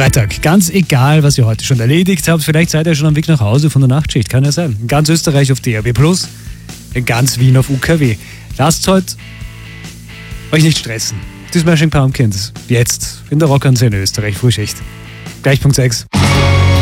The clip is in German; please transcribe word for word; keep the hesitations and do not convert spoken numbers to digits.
Freitag. Ganz egal, was ihr heute schon erledigt habt. Vielleicht seid ihr schon am Weg nach Hause von der Nachtschicht. Kann ja sein. In ganz Österreich auf D R B Plus, in ganz Wien auf U K W. Lasst heute euch nicht stressen. Die Smashing Pumpkins. Jetzt in der Rock'n'Szene Österreich. Frühschicht. Gleich Punkt sechs.